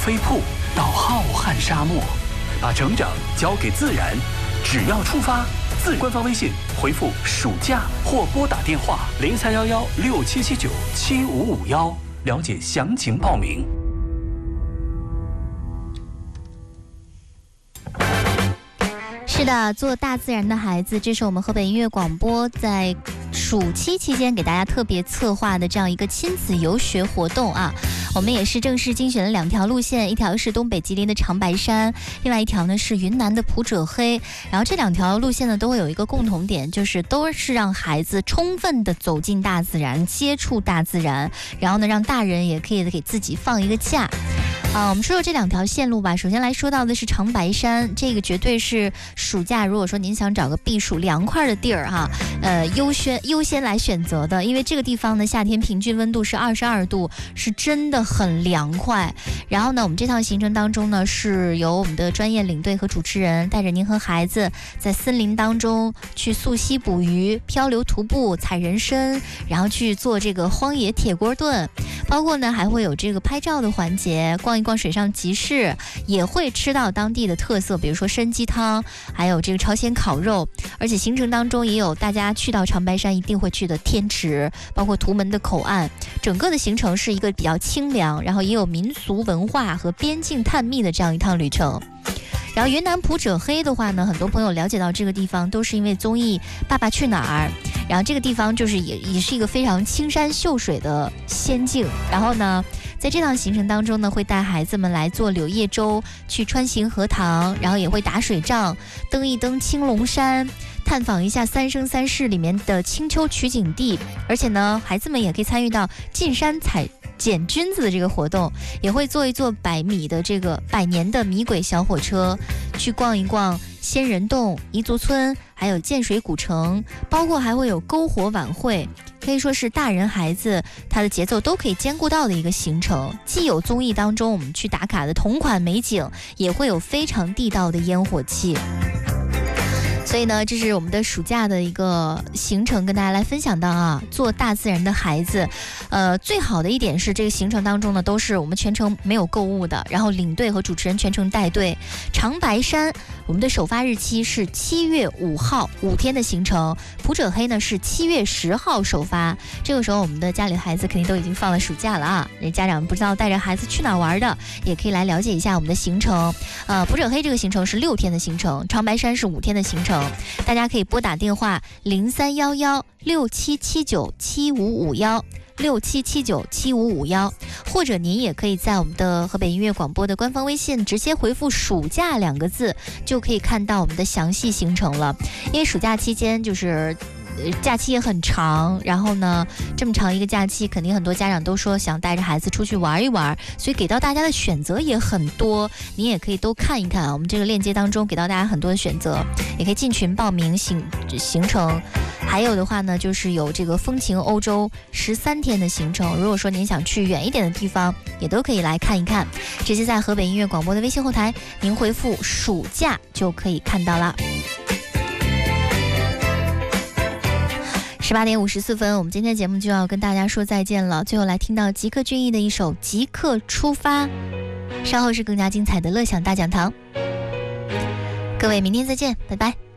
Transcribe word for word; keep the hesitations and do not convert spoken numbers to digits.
飞瀑到浩瀚沙漠，把成长交给自然，只要出发。自官方微信回复暑假或拨打电话零三幺幺六七七九七五五幺了解详情报名。 是的，做大自然的孩子，这是我们河北音乐广播在暑期期间给大家特别策划的这样一个亲子游学活动啊。我们也是正式精选了两条路线，一条是东北吉林的长白山，另外一条呢是云南的普者黑。然后这两条路线呢都会有一个共同点，就是都是让孩子充分的走进大自然，接触大自然，然后呢让大人也可以给自己放一个假。啊，我们说说这两条线路吧。首先来说到的是长白山，这个绝对是暑假如果说您想找个避暑凉快的地儿哈，呃，优先优先来选择的，因为这个地方呢夏天平均温度是二十二度，是真的很凉快。然后呢，我们这趟行程当中呢，是由我们的专业领队和主持人带着您和孩子在森林当中去溯溪捕鱼、漂流徒步、踩人参，然后去做这个荒野铁锅炖，包括呢还会有这个拍照的环节，逛一逛水上集市，也会吃到当地的特色，比如说参鸡汤，还有这个朝鲜烤肉。而且行程当中也有大家去到长白山一定会去的天池，包括图门的口岸。整个的行程是一个比较清凉，然后也有民俗文化和边境探秘的这样一趟旅程。然后云南普者黑的话呢，很多朋友了解到这个地方都是因为综艺《爸爸去哪儿》，然后这个地方就是也也是一个非常青山秀水的仙境。然后呢，在这趟行程当中呢，会带孩子们来做柳叶舟，去穿行荷塘，然后也会打水仗，登一登青龙山，探访一下三生三世里面的青丘取景地。而且呢，孩子们也可以参与到进山采捡菌子的这个活动，也会坐一坐百米的这个百年的米轨小火车，去逛一逛仙人洞、彝族村，还有建水古城，包括还会有篝火晚会，可以说是大人孩子他的节奏都可以兼顾到的一个行程。既有综艺当中我们去打卡的同款美景，也会有非常地道的烟火气。所以呢，这是我们的暑假的一个行程，跟大家来分享到啊，做大自然的孩子，呃，最好的一点是这个行程当中呢，都是我们全程没有购物的，然后领队和主持人全程带队。长白山我们的首发日期是七月五号，五天的行程；普者黑呢是七月十号首发。这个时候我们的家里的孩子肯定都已经放了暑假了啊，那家长不知道带着孩子去哪玩的，也可以来了解一下我们的行程。呃，普者黑这个行程是六天的行程，长白山是五天的行程。大家可以拨打电话零三幺幺六七七九七五五幺六七七九七五五幺，或者您也可以在我们的河北音乐广播的官方微信直接回复暑假两个字，就可以看到我们的详细行程了。因为暑假期间就是假期也很长，然后呢这么长一个假期，肯定很多家长都说想带着孩子出去玩一玩，所以给到大家的选择也很多，您也可以都看一看啊。我们这个链接当中给到大家很多的选择，也可以进群报名行行程。还有的话呢，就是有这个风情欧洲十三天的行程，如果说您想去远一点的地方，也都可以来看一看。直接在河北音乐广播的微信后台，您回复暑假就可以看到了。十八点五十四分，我们今天节目就要跟大家说再见了。最后来听到吉克隽逸的一首《即刻出发》，稍后是更加精彩的乐享大讲堂。各位，明天再见，拜拜。